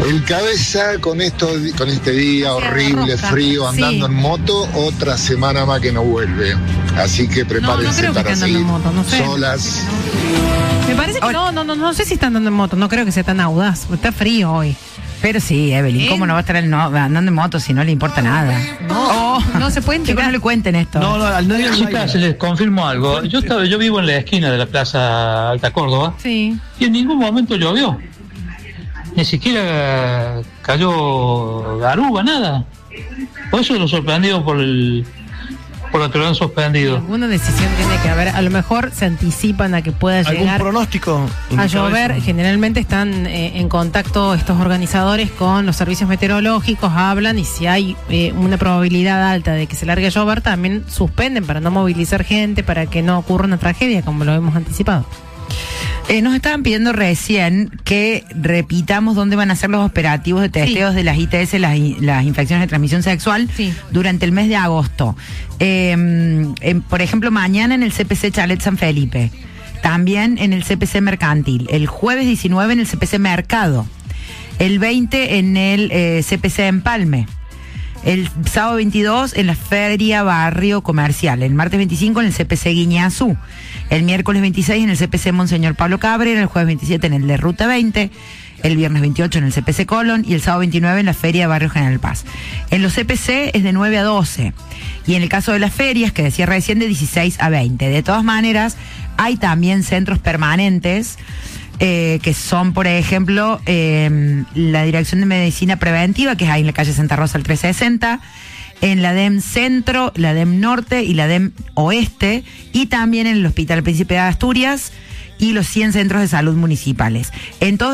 El cabeza con este día horrible, frío, andando en moto, otra semana más que no vuelve. Así que prepárense para seguir solas. Me parece que no sé si están andando en moto, no creo que sea tan audaz, está frío hoy. Pero sí, Evelyn, ¿cómo no va a estar andando en moto si no le importa nada? No se pueden chicos, no le cuenten esto. Chicas, les confirmo algo. Yo vivo en la esquina de la Plaza Alta Córdoba. Sí. Y en ningún momento llovió. Ni siquiera cayó garuba, nada. Por eso lo sorprendido por lo que lo han suspendido. Alguna decisión tiene que haber. A lo mejor se anticipan a que pueda llegar ¿algún pronóstico a llover? Generalmente están en contacto estos organizadores con los servicios meteorológicos, hablan, y si hay una probabilidad alta de que se largue a llover, también suspenden para no movilizar gente, para que no ocurra una tragedia, como lo hemos anticipado. Nos estaban pidiendo recién que repitamos dónde van a ser los operativos de testeos de las ITS, las infecciones de transmisión sexual, durante el mes de agosto. Por ejemplo, mañana en el CPC Chalet San Felipe, también en el CPC Mercantil, el jueves 19 en el CPC Mercado, el 20 en el CPC Empalme, el sábado 22 en la Feria Barrio Comercial, el martes 25 en el CPC Guiñazú, el miércoles 26 en el CPC Monseñor Pablo Cabrera, el jueves 27 en el de Ruta 20, el viernes 28 en el CPC Colón y el sábado 29 en la Feria Barrio General Paz. En los CPC es de 9 a 12 y en el caso de las ferias, que decía recién, de 16 a 20. De todas maneras, hay también centros permanentes que son, por ejemplo, la Dirección de Medicina Preventiva, que es ahí en la calle Santa Rosa al 360, en la DEM Centro, la DEM Norte y la DEM Oeste, y también en el Hospital Príncipe de Asturias y los 100 centros de salud municipales. En todo